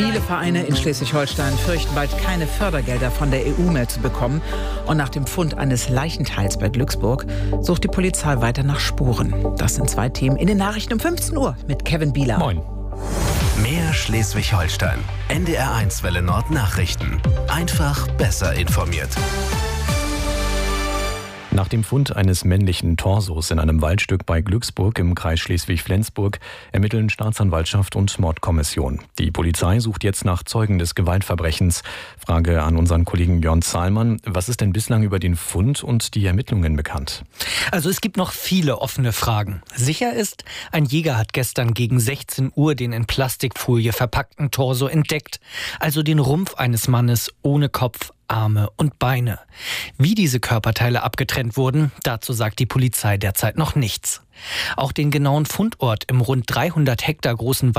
Viele Vereine in Schleswig-Holstein fürchten bald keine Fördergelder von der EU mehr zu bekommen. Und nach dem Fund eines Leichenteils bei Glücksburg sucht die Polizei weiter nach Spuren. Das sind 2 Themen in den Nachrichten um 15 Uhr mit Kevin Bieler. Moin. Mehr Schleswig-Holstein. NDR1 Welle Nord Nachrichten. Einfach besser informiert. Nach dem Fund eines männlichen Torsos in einem Waldstück bei Glücksburg im Kreis Schleswig-Flensburg ermitteln Staatsanwaltschaft und Mordkommission. Die Polizei sucht jetzt nach Zeugen des Gewaltverbrechens. Frage an unseren Kollegen Jörn Zahlmann. Was ist denn bislang über den Fund und die Ermittlungen bekannt? Also es gibt noch viele offene Fragen. Sicher ist, ein Jäger hat gestern gegen 16 Uhr den in Plastikfolie verpackten Torso entdeckt. Also den Rumpf eines Mannes ohne Kopf, Arme und Beine. Wie diese Körperteile abgetrennt wurden, dazu sagt die Polizei derzeit noch nichts. Auch den genauen Fundort im rund 300 Hektar großen